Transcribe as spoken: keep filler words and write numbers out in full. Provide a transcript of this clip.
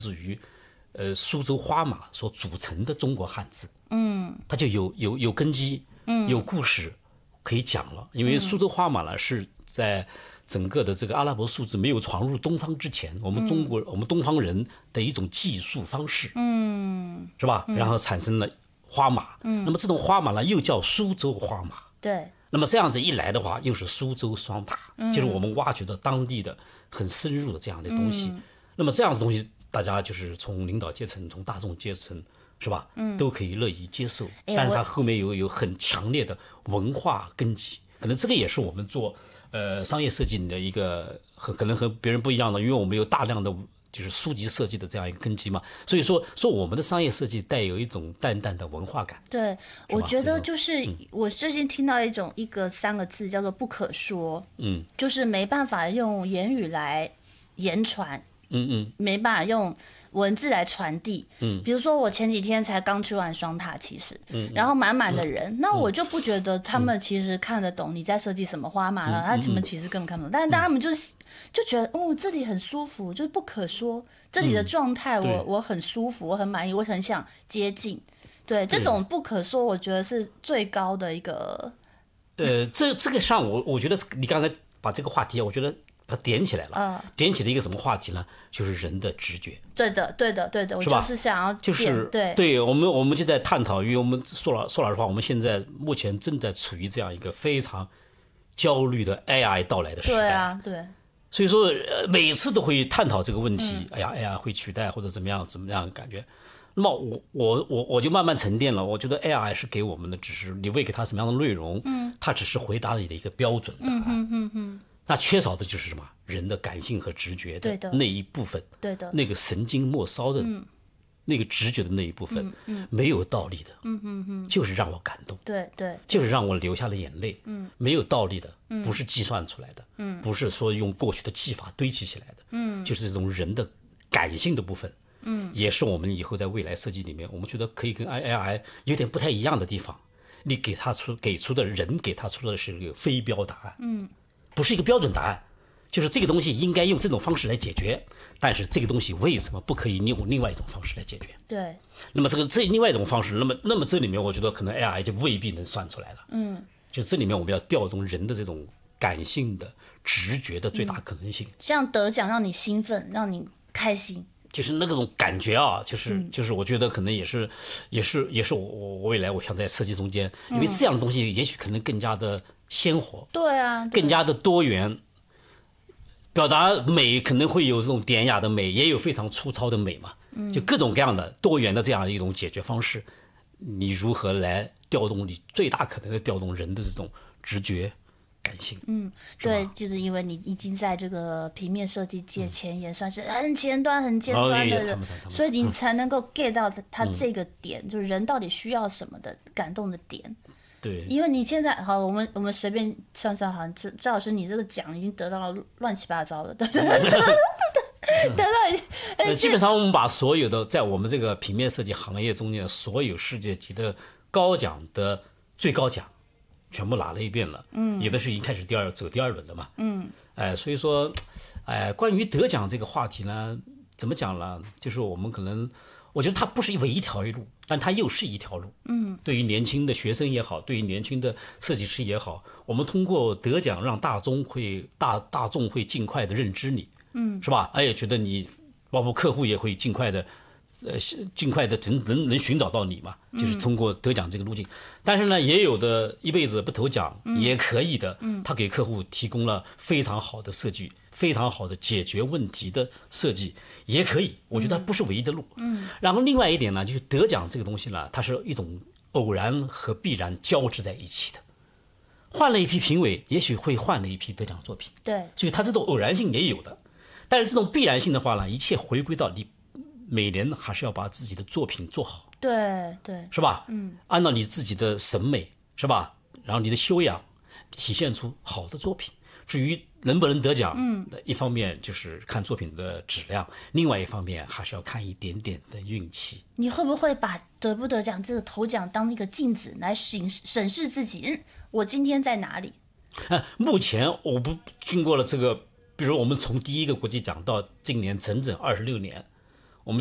自于呃苏州花马所组成的中国汉字，嗯，它就有有有根基，嗯，有故事可以讲了。因为苏州花马呢是在整个的这个阿拉伯数字没有传入东方之前，我们中国、嗯、我们东方人的一种计数方式，嗯，是吧？然后产生了花马，嗯，那么这种花马呢又叫苏州花马， 对。 那么这样子一来的话，又是苏州双塔，嗯、就是我们挖掘到当地的很深入的这样的东西。嗯、那么这样子东西，大家就是从领导阶层、从大众阶层，是吧？嗯，都可以乐意接受。但是它后面有有很强烈的文化根基，可能这个也是我们做呃商业设计的一个和可能和别人不一样的，因为我们有大量的就是书籍设计的这样一个根基嘛，所以说说我们的商业设计带有一种淡淡的文化感。 对，我觉得就是我最近听到一种一个三个字叫做不可说，嗯，就是没办法用言语来言传，嗯嗯，没办法用文字来传递，嗯，比如说我前几天才刚去完双塔，其实，嗯，然后满满的人，嗯、那我就不觉得他们其实看得懂你在设计什么花马了，嗯、他们其实根本看不懂，但是他们就是就觉得，哦，这里很舒服，就是不可说，这里的状态我、嗯、我很舒服，我很满意，我很想接近，对，这种不可说，我觉得是最高的一个， 呃，这这个上我我觉得你刚才把这个话题，我觉得。它点起来了，嗯，点起了一个什么话题呢？就是人的直觉。 对的，对的，对的，我就是想要就是对对我们我们就在探讨，因为我们说老说老实话，我们现在目前正在处于这样一个非常焦虑的 A I 到来的时代。 对啊，对。 所以说，呃，每次都会探讨这个问题。嗯、哎呀， A I 会取代或者怎么样怎么样的感觉。那么我我我我就慢慢沉淀了，我觉得 A I 是给我们的只是你喂给它什么样的内容，嗯，它只是回答你的一个标准答案。嗯嗯嗯嗯。那缺少的就是什么？人的感性和直觉的那一部分， 对的， 那个神经末梢的、嗯、那个直觉的那一部分，嗯嗯、没有道理的，嗯嗯嗯、就是让我感动， 对 对, 对， 就是让我流下了眼泪，嗯、没有道理的，嗯、不是计算出来的，嗯、不是说用过去的技法堆砌起来的，嗯、就是这种人的感性的部分，嗯、也是我们以后在未来设计里面，我们觉得可以跟 A I 有点不太一样的地方。你给他出给出的人给他出的是一个非标答案，嗯。不是一个标准答案，就是这个东西应该用这种方式来解决，但是这个东西为什么不可以用另外一种方式来解决？ 对。 那么这个这另外一种方式，那么那么这里面我觉得可能 A I 就未必能算出来了。嗯。就这里面我们要调动人的这种感性的直觉的最大可能性。嗯、 像得奖让你兴奋，让你开心。 就是那种感觉啊，就是、嗯、就是我觉得可能也是也是也是我我未来我想在设计中间，因为这样的东西也许可能更加的鲜活， 对啊， 更加的多元，表达美可能会有这种典雅的美，也有非常粗糙的美嘛，就各种各样的多元的这样一种解决方式，你如何来调动你最大可能的调动人的这种直觉感性？ 嗯，对，就是因为你已经在这个平面设计界前沿算是很前端、很尖端的人， 嗯、 所以你才能够 get 到他这个点，嗯、就是人到底需要什么的感动的点。 对， 因为你现在好，我们我们随便算算，好像赵老师你这个奖已经得到了乱七八糟的，对对对，得到。 基本上我们把所有的在我们这个平面设计行业中间所有世界级的高奖的最高奖，全部拿了一遍了。嗯，有的是已经开始第二走第二轮了嘛。嗯，哎、呃，所以说，哎、呃，关于得奖这个话题呢，怎么讲呢？就是我们可能。我觉得它不是唯一条路，但它又是一条路。嗯，对于年轻的学生也好，对于年轻的设计师也好，我们通过得奖让大众会大大众会尽快的认知你，嗯，是吧？哎，觉得你，包括客户也会尽快的，呃，尽快的能能能寻找到你嘛，就是通过得奖这个路径。嗯、但是呢，也有的一辈子不投奖、嗯、也可以的，嗯，他给客户提供了非常好的设计，非常好的解决问题的设计。也可以，我觉得它不是唯一的路。嗯，然后另外一点呢，就是得奖这个东西呢，它是一种偶然和必然交织在一起的。换了一批评委，也许会换了一批得奖作品。 对， 所以它这种偶然性也有的。但是这种必然性的话呢，一切回归到你每年还是要把自己的作品做好。 对对， 是吧？嗯，按照你自己的审美，是吧？然后你的修养，体现出好的作品。至于能不能得奖，嗯，一方面就是看作品的质量，另外一方面还是要看一点点的运气。 你会不会把得不得奖这个头奖当一个镜子来审审视自己？嗯，我今天在哪里？ 啊，目前我不经过了这个，比如我们从第一个国际奖到今年整整二十六年，